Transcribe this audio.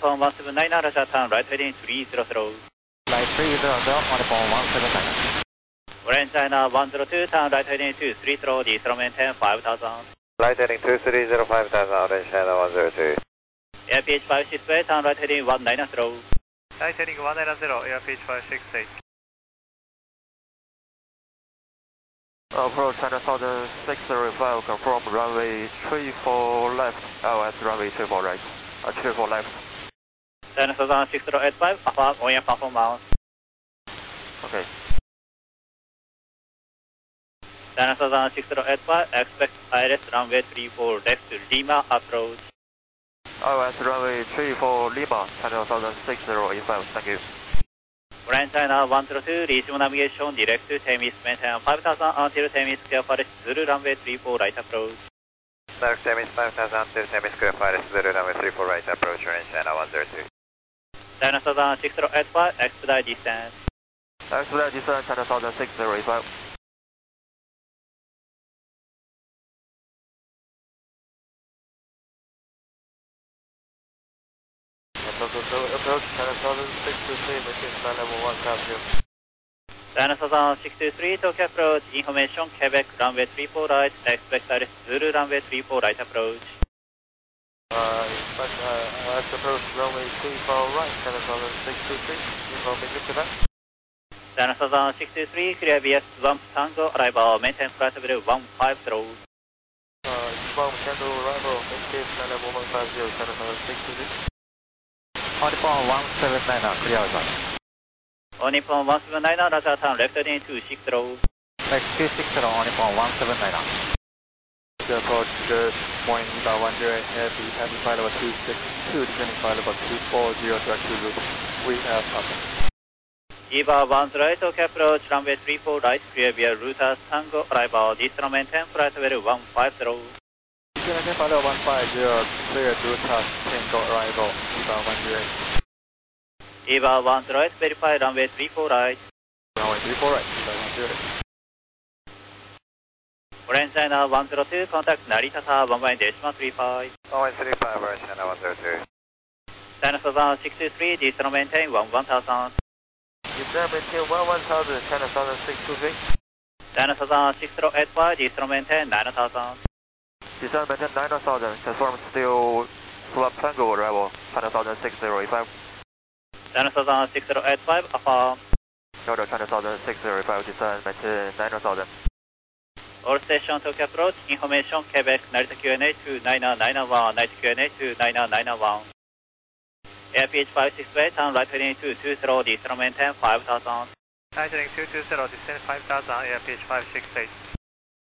Nippon 179, Roger, turn right heading 300. Flight 300, Nippon 179. Orange China 102, turn right heading 230, descent maintain 5000. Flight heading 230, 5000, Orange China 102. AirPH 568, turn right heading 190. Right heading 190, AirPH 568. Approach China Southern 605, confirm runway 34 left, LS runway 34 right, 34 left. China Southern 6085, affirm, OEM platform mount. Okay. China Southern 6085, expect ILS runway 34 left to Lima approach. LS runway 34 Lima, China Southern 6085, thank you. Orange China 102, resume navigation direct to Temis, maintain 5000 until Temis, clear for Zulu runway 34 right approach. Direct Temis 5000 until Temis, clear for Zulu runway 34 right approach, Orange China 102. China Southern 6085, expedite descent. Expedite descent, China Southern 6085. Approach China Southern 623, maintain flight level 150. China Southern 623, Tokyo approach, information Quebec runway 34 right, expect ILS Zulu runway 34 right approach. LS approach runway 34 right, China Southern 623, information Quebec. China Southern 623, clear BS Swamp Tango, arrival, maintain flight level 150. Swamp Tango arrival, maintain flight level 150, China Southern 623. Nippon 179, clear outside. Nippon 179, Roger, turn left heading 260. Next 260, Nippon 179. Approach, good morning, EVA 10, heavy flight level 262, descending flight level 240, direct to Zulu. We have up. EVA 10, Tokyo approach, runway 34 right, clear via Ruta Tango, arrival, descent maintain flight level 150. Descending flight level 150, clear Ruta Tango, arrival, EVA 10. EVA 10, verify runway 34 right. Runway 34 right, EVA 10. Orange China 102, contact Narita Tower 11.35. 1135, Orange China 102. China Southern 623, descent maintain 1000. Descent maintain 1000, China Southern 623. China Southern 6085, descent maintain 9000. Descent maintain 9000, confirm still Swamp Tango arrival, China Southern 6085. China Southern 6085, affirm. Delta China Southern 6085, descent maintain 9000. All station Tokyo approach, information Quebec, Narita QNA 2991, Narita QNA 2991. AirPH 568, turn right heading 220, descent maintain 5000. Right heading 220, descend 5000, AirPH 568.